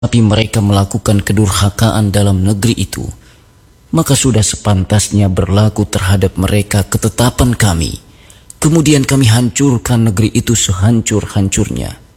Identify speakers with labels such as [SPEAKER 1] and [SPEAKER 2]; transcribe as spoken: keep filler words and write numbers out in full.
[SPEAKER 1] tapi mereka melakukan kedurhakaan dalam negeri itu, maka sudah sepantasnya berlaku terhadap mereka ketetapan kami. Kemudian kami hancurkan negeri itu sehancur-hancurnya.